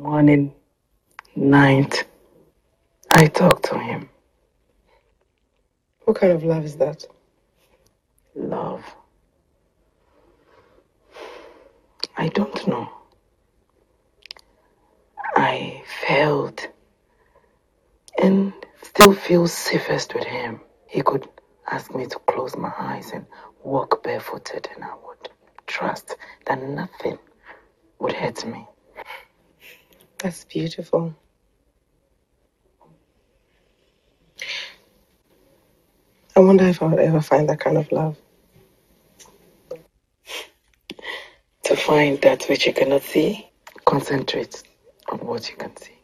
morning, night, I talk to him. What kind of love is that? Love. I don't know. I felt and still feel safest with him. He could ask me to close my eyes and walk barefooted, and I would trust that nothing would hurt me. That's beautiful. I wonder if I would ever find that kind of love. To find that which you cannot see, concentrate on what you can see.